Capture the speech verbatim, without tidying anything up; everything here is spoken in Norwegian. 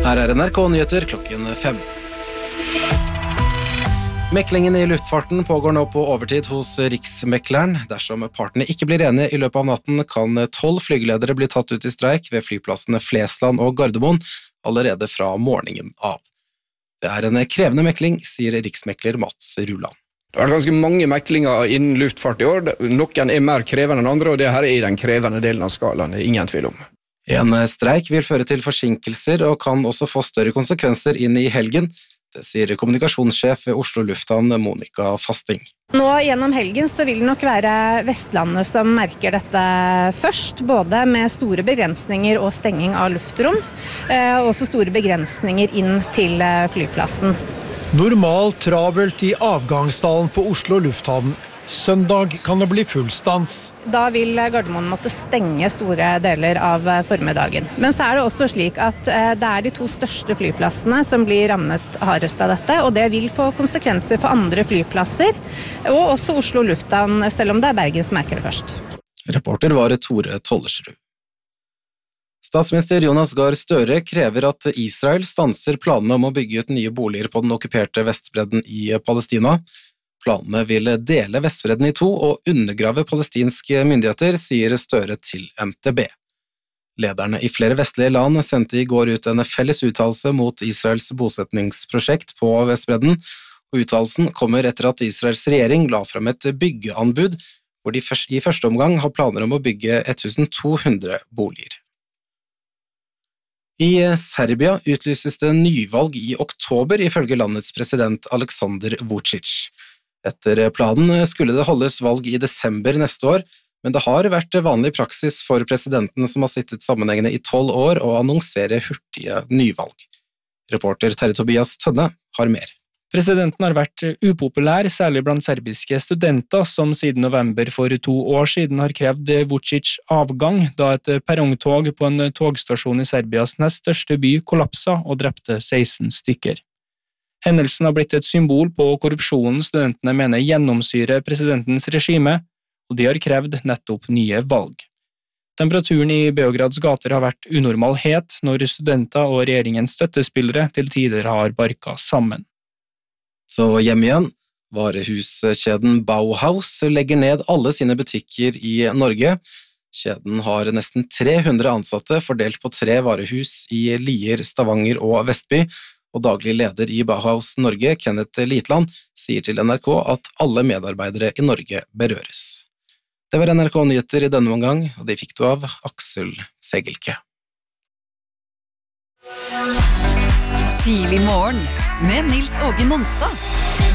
Her er N R K-nyheter klokken fem. Meklingen i luftfarten pågår nå på overtid hos Riksmekleren. Dersom partene ikke blir enige i løpet av natten, kan tolv flygeledere bli tatt ut i streik ved flyplassene Flesland og Gardermoen allerede fra morgenen av. Det er en krevende mekling, sier Riksmekler Mats Ruland. Det har vært ganske mange meklinger innen luftfart i år. Noen er mer krevende enn andre, og det her er i den krevende delen av skalaen, det er ingen tvil om. En streik vil føre til forsinkelser og kan også få større konsekvenser inn i helgen. Det sier kommunikasjonssjef ved Oslo Lufthavn, Monica Fasting. Nå gjennom helgen så vil det nok være Vestlandet som merker dette først, både med store begrensninger og stenging av luftrom, og også store begrensninger inn til flyplassen. Normalt travelt i avgangshallen på Oslo Lufthavn. Søndag kan det bli full stans. Da vil Gardermoen måtte stenge store deler av formiddagen. Men så er det også slik at det er de to største flyplassene som blir rammet hardest av dette, og det vil få konsekvenser for andre flyplasser, og også Oslo Lufthavn, selv om det er Bergen som merker det først. Reporter var Tore Tollersrud. Statsminister Jonas Gahr Støre krever at Israel stanser planene om å bygge ut nye boliger på den okkuperte Vestbredden i Palestina. Planene vil dele Vestbredden i to og undergrave palestinske myndigheter, sier Støre til N T B. Lederne i flere vestlige land sendte i går ut en felles uttalelse mot Israels bosetningsprosjekt på Vestbredden, og uttalelsen kommer etter at Israels regjering la frem et byggeanbud, hvor de i første omgang har planer om å bygge to hundre boliger. I Serbia utlyses det nyvalg i oktober, ifølge landets president Aleksandar Vučić. Etter planen skulle det holdes valg i desember neste år, men det har vært vanlig praksis for presidenten som har sittet sammenhengende i tolv år å annonsere hurtige nyvalg. Reporter Terje Tobias Tønne har mer. Presidenten har vært upopulær, særlig blant serbiske studenter, som siden november for to år siden har krevd Vučić avgang, da et perrongtog på en togstasjon i Serbias nest største by kollapsa og drepte seksten stykker. Hendelsen har blitt et symbol på korrupsjonen studentene mener gjennomsyrer presidentens regime, og de har krevd nettopp nye valg. Temperaturen i Beograds gater har vært unormal het når studenter og regjeringens støttespillere til tider har barka sammen. Så hjem igjen. Varehuskjeden Bauhaus legger ned alle sine butikker i Norge. Kjeden har nesten tre hundre ansatte fordelt på tre varehus i Lier, Stavanger og Vestby, og daglig leder i Bauhaus Norge, Kenneth Litland, sier til N R K at alle medarbeidere i Norge berøres. Det var N R K-nyheter i denne omgang, og det fikk du av Aksel Segelke. Tidlig morgen med Nils Åge Nonstad.